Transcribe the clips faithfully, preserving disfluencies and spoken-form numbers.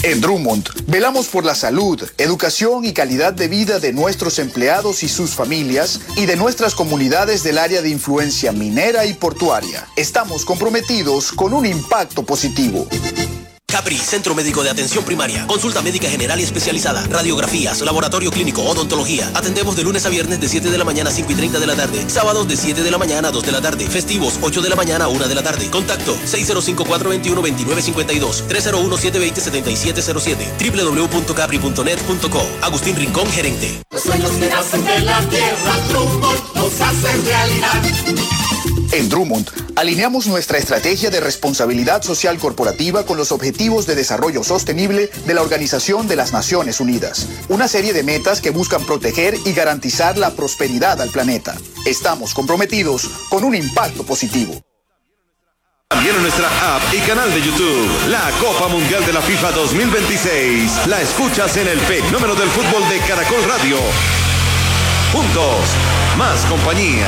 En Drummond, velamos por la salud, educación y calidad de vida de nuestros empleados y sus familias y de nuestras comunidades del área de influencia minera y portuaria. Estamos comprometidos con un impacto positivo. Capri, Centro Médico de Atención Primaria. Consulta médica general y especializada. Radiografías, laboratorio clínico, odontología. Atendemos de lunes a viernes de siete de la mañana a cinco y treinta de la tarde. Sábados de siete de la mañana a dos de la tarde. Festivos, ocho de la mañana a una de la tarde. Contacto seis cero cinco, cuatro dos uno, dos nueve cinco dos, tres cero uno, siete dos cero, siete siete cero siete, doble u doble u doble u punto capri punto net punto co. Agustín Rincón, gerente. Los sueños que nacen de la tierra, Drummond los hacen realidad. En Drummond, alineamos nuestra estrategia de responsabilidad social corporativa con los objetivos de desarrollo sostenible de la Organización de las Naciones Unidas. Una serie de metas que buscan proteger y garantizar la prosperidad al planeta. Estamos comprometidos con un impacto positivo. También en nuestra app y canal de YouTube, la Copa Mundial de la FIFA dos mil veintiséis. La escuchas en el fenómeno del fútbol de Caracol Radio. Juntos, más compañía.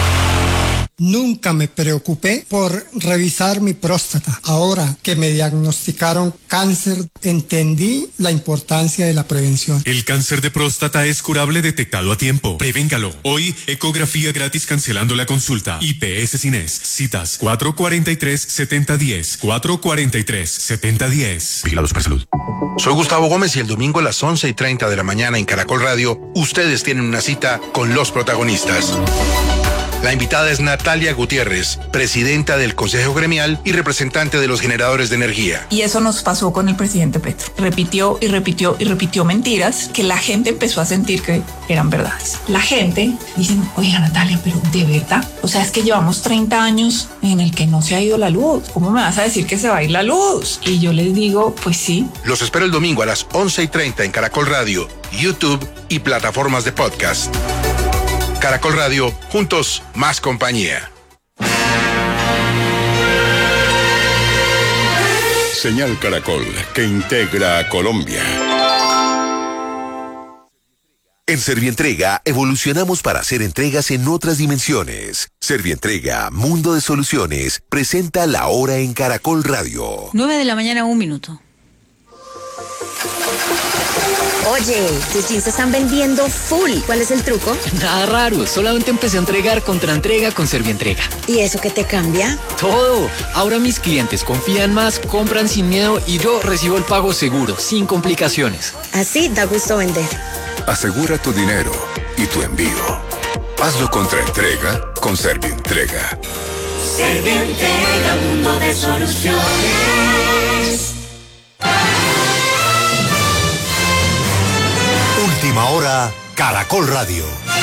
Nunca me preocupé por revisar mi próstata. Ahora que me diagnosticaron cáncer, entendí la importancia de la prevención. El cáncer de próstata es curable detectado a tiempo. Prevéngalo. Hoy, ecografía gratis cancelando la consulta. I P S Cines. Citas cuatro cuatro tres, siete cero uno cero. cuatro cuatro tres, siete cero uno cero. Vigilado Supersalud. Soy Gustavo Gómez y el domingo a las once y treinta de la mañana en Caracol Radio, ustedes tienen una cita con los protagonistas. La invitada es Natalia Gutiérrez, presidenta del Consejo Gremial y representante de los generadores de energía. Y eso nos pasó con el presidente Petro. Repitió y repitió y repitió mentiras que la gente empezó a sentir que eran verdades. La gente dice, oiga Natalia, pero ¿de verdad? O sea, es que llevamos treinta años en el que no se ha ido la luz. ¿Cómo me vas a decir que se va a ir la luz? Y yo les digo, pues sí. Los espero el domingo a las once y treinta en Caracol Radio, YouTube y plataformas de podcast. Caracol Radio, juntos, más compañía. Señal Caracol, que integra a Colombia. En Servientrega evolucionamos para hacer entregas en otras dimensiones. Servientrega, Mundo de Soluciones, presenta La Hora en Caracol Radio. nueve de la mañana, un minuto. Oye, tus jeans se están vendiendo full. ¿Cuál es el truco? Nada raro, solamente empecé a entregar contra entrega con Servientrega. ¿Y eso qué te cambia? Todo. Ahora mis clientes confían más, compran sin miedo y yo recibo el pago seguro, sin complicaciones. Así da gusto vender. Asegura tu dinero y tu envío. Hazlo contra entrega con Servientrega. Servientrega, mundo de soluciones. Última hora, Caracol Radio.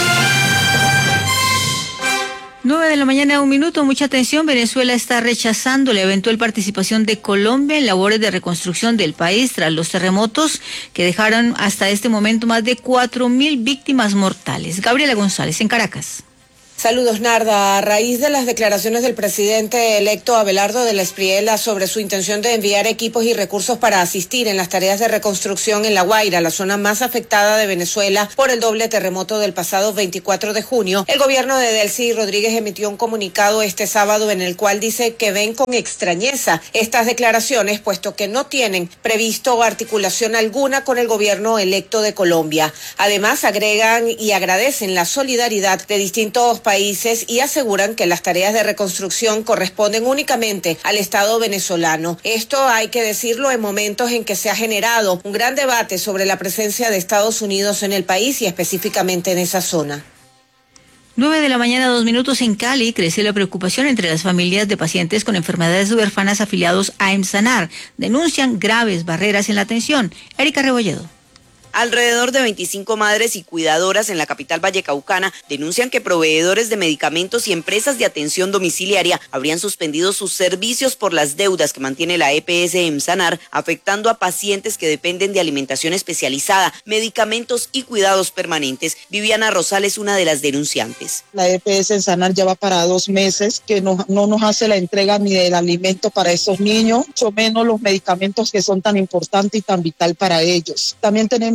nueve de la mañana, un minuto. Mucha atención. Venezuela está rechazando la eventual participación de Colombia en labores de reconstrucción del país tras los terremotos que dejaron hasta este momento más de cuatro mil víctimas mortales. Gabriela González, en Caracas. Saludos, Narda. A raíz de las declaraciones del presidente electo Abelardo de la Espriella sobre su intención de enviar equipos y recursos para asistir en las tareas de reconstrucción en La Guaira, la zona más afectada de Venezuela por el doble terremoto del pasado veinticuatro de junio, el gobierno de Delcy Rodríguez emitió un comunicado este sábado en el cual dice que ven con extrañeza estas declaraciones, puesto que no tienen previsto articulación alguna con el gobierno electo de Colombia. Además, agregan y agradecen la solidaridad de distintos países y aseguran que las tareas de reconstrucción corresponden únicamente al Estado venezolano. Esto hay que decirlo en momentos en que se ha generado un gran debate sobre la presencia de Estados Unidos en el país y específicamente en esa zona. nueve de la mañana, dos minutos. En Cali crece la preocupación entre las familias de pacientes con enfermedades huérfanas afiliados a EMSANAR. Denuncian graves barreras en la atención. Erika Rebolledo. Alrededor de veinticinco madres y cuidadoras en la capital vallecaucana denuncian que proveedores de medicamentos y empresas de atención domiciliaria habrían suspendido sus servicios por las deudas que mantiene la E P S EMSANAR, afectando a pacientes que dependen de alimentación especializada, medicamentos y cuidados permanentes. Viviana Rosales, una de las denunciantes. La E P S EMSANAR ya va para dos meses que no, no nos hace la entrega ni del alimento para esos niños, mucho menos los medicamentos que son tan importantes y tan vital para ellos. También tenemos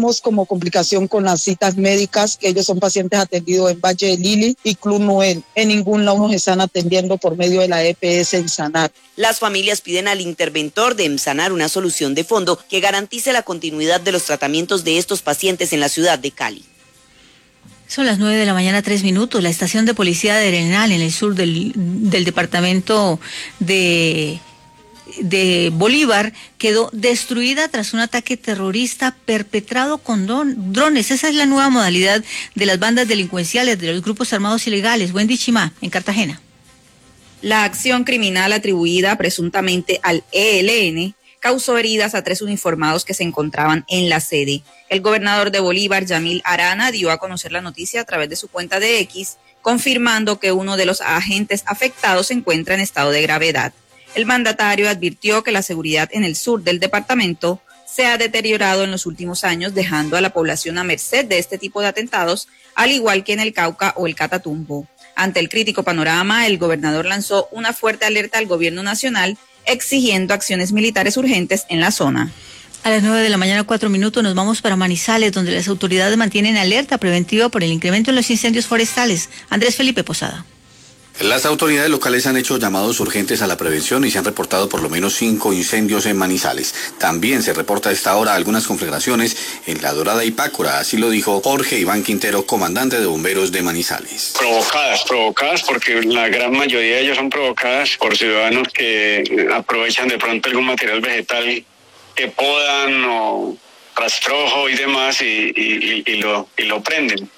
tenemos como complicación con las citas médicas, que ellos son pacientes atendidos en Valle de Lili y Club Noel. En ningún lado nos están atendiendo por medio de la E P S Emsanar. Las familias piden al interventor de Emsanar una solución de fondo que garantice la continuidad de los tratamientos de estos pacientes en la ciudad de Cali. Son las nueve de la mañana, tres minutos. La estación de policía de Arenal, en el sur del, del departamento de, de Bolívar, quedó destruida tras un ataque terrorista perpetrado con don, drones. Esa es la nueva modalidad de las bandas delincuenciales, de los grupos armados ilegales. Wendy Chimá, en Cartagena. La acción criminal atribuida presuntamente al E L N causó heridas a tres uniformados que se encontraban en la sede. El gobernador de Bolívar, Yamil Arana, dio a conocer la noticia a través de su cuenta de X, confirmando que uno de los agentes afectados se encuentra en estado de gravedad. El mandatario advirtió que la seguridad en el sur del departamento se ha deteriorado en los últimos años, dejando a la población a merced de este tipo de atentados, al igual que en el Cauca o el Catatumbo. Ante el crítico panorama, el gobernador lanzó una fuerte alerta al gobierno nacional, exigiendo acciones militares urgentes en la zona. A las nueve de la mañana, cuatro minutos, nos vamos para Manizales, donde las autoridades mantienen alerta preventiva por el incremento en los incendios forestales. Andrés Felipe Posada. Las autoridades locales han hecho llamados urgentes a la prevención y se han reportado por lo menos cinco incendios en Manizales. También se reporta a esta hora algunas conflagraciones en La Dorada y Pácora, así lo dijo Jorge Iván Quintero, comandante de bomberos de Manizales. Provocadas, provocadas porque la gran mayoría de ellas son provocadas por ciudadanos que aprovechan de pronto algún material vegetal que podan o rastrojo y demás y, y, y, y, lo, y lo prenden.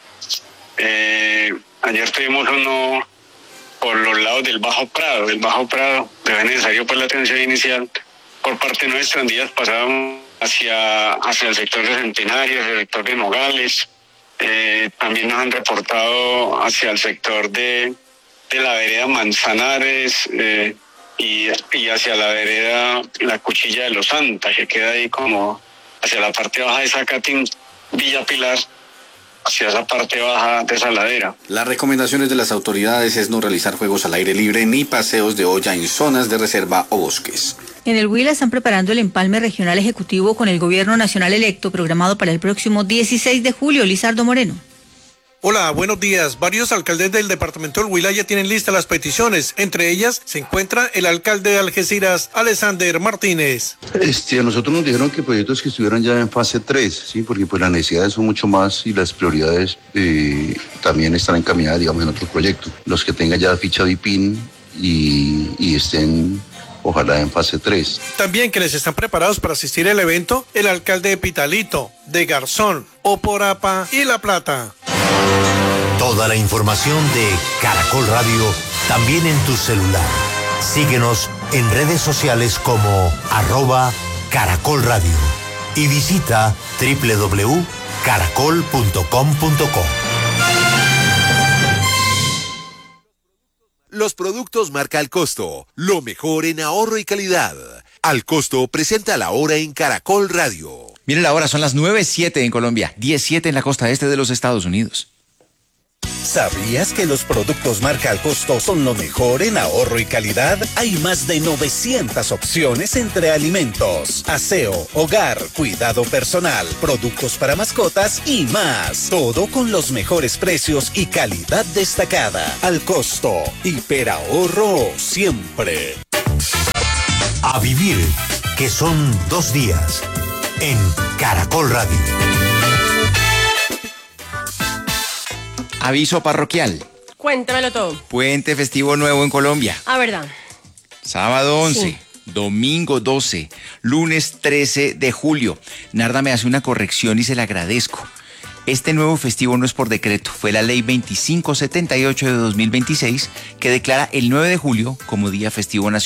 Eh, ayer tuvimos uno por los lados del Bajo Prado. El Bajo Prado fue necesario por la atención inicial por parte nuestra. En días pasados hacia, hacia el sector de Centenario, hacia el sector de Nogales. Eh, también nos han reportado hacia el sector de, de la vereda Manzanares eh, y, y hacia la vereda La Cuchilla de los Santas, que queda ahí como hacia la parte baja de Zacatín, Villa Pilar, hacia esa parte baja de esa ladera. Las recomendaciones de las autoridades es no realizar juegos al aire libre ni paseos de olla en zonas de reserva o bosques. En el Huila están preparando el empalme regional ejecutivo con el gobierno nacional electo programado para el próximo dieciséis de julio. Lizardo Moreno. Hola, buenos días. Varios alcaldes del departamento del Huila ya tienen listas las peticiones. Entre ellas se encuentra el alcalde de Algeciras, Alexander Martínez. Este, a nosotros nos dijeron que proyectos que estuvieran ya en fase tres, ¿sí? Porque pues las necesidades son mucho más y las prioridades eh, también están encaminadas, digamos, en otros proyectos. Los que tengan ya ficha de I P I N y, y estén, ojalá, en fase tres. También quienes están preparados para asistir al evento, el alcalde de Pitalito, de Garzón, Oporapa y La Plata. Toda la información de Caracol Radio también en tu celular. Síguenos en redes sociales como arroba Caracol Radio y visita doble u doble u doble u punto caracol punto com punto co. Los productos marca Al Costo, lo mejor en ahorro y calidad. Al Costo presenta la hora en Caracol Radio. Miren la hora, son las nueve siete en Colombia, diez siete en la costa este de los Estados Unidos. ¿Sabías que los productos marca Al Costo son lo mejor en ahorro y calidad? Hay más de novecientas opciones entre alimentos, aseo, hogar, cuidado personal, productos para mascotas y más. Todo con los mejores precios y calidad destacada. Al Costo, hiperahorro siempre. A vivir, que son dos días, en Caracol Radio. Aviso parroquial. Cuéntamelo todo. Puente festivo nuevo en Colombia. Ah, ¿verdad? Sábado once, Sí. domingo doce, lunes trece de julio. Narda me hace una corrección y se la agradezco. Este nuevo festivo no es por decreto, fue la ley veinticinco setenta y ocho de dos mil veintiséis que declara el nueve de julio como día festivo nacional.